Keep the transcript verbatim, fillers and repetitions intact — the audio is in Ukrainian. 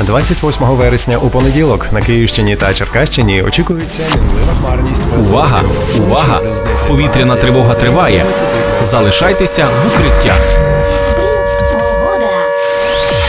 двадцять восьмого вересня у понеділок на Київщині та Черкащині очікується мінлива хмарність. без Увага! опадів. Увага! Плюс десять, Повітряна дванадцять, тривога триває. двадцять. Залишайтеся в укриттях.